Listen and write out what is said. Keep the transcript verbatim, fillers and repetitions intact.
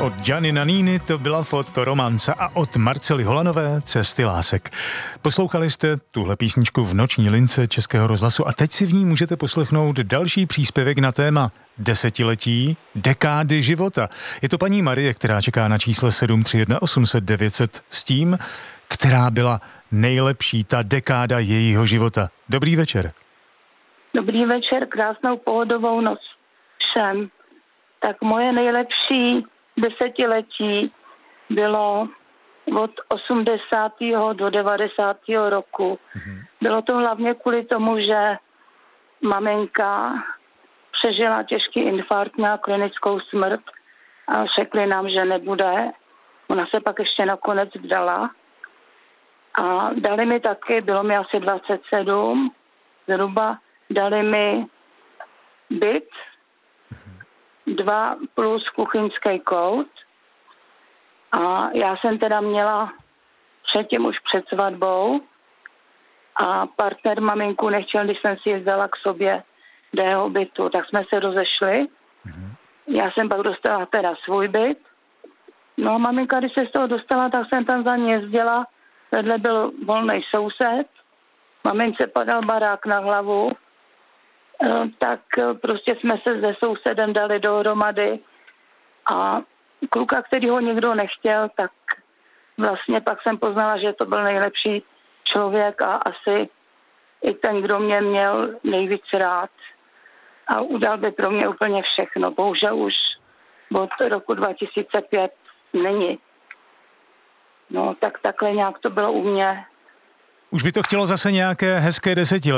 Od Gianni Nannini to byla Fotoromance a od Marcely Holanové Cesty lásek. Poslouchali jste tuhle písničku v noční lince Českého rozhlasu a teď si v ní můžete poslechnout další příspěvek na téma desetiletí, dekády života. Je to paní Marie, která čeká na čísle sedm tři jedna osm set devět set s tím, která byla nejlepší ta dekáda jejího života. Dobrý večer. Dobrý večer, krásnou pohodovou noc všem. Tak moje nejlepší desetiletí bylo od osmdesátého do devadesátého roku. Mm-hmm. Bylo to hlavně kvůli tomu, že maminka přežila těžký infarkt, měla klinickou smrt a řekli nám, že nebude. Ona se pak ještě nakonec vdala. A dali mi taky, bylo mi asi dvacet sedm, zhruba, dali mi byt, dva plus kuchyňský kout. A já jsem teda měla předtím už před svatbou a partner maminku nechtěl, když jsem si jezdila k sobě do jeho bytu, tak jsme se rozešli. Mm-hmm. Já jsem pak dostala teda svůj byt. No a maminka, když se z toho dostala, tak jsem tam za ní jezdila. Vedle byl volný soused. Mamince padal barák na hlavu. Tak prostě jsme se se sousedem dali dohromady a kluka, který ho nikdo nechtěl, tak vlastně pak jsem poznala, že to byl nejlepší člověk a asi i ten, kdo mě měl nejvíc rád a udal by pro mě úplně všechno. Bohužel už od roku dva tisíce pět není. No tak takhle nějak to bylo u mě. Už by to chtělo zase nějaké hezké desetiletí.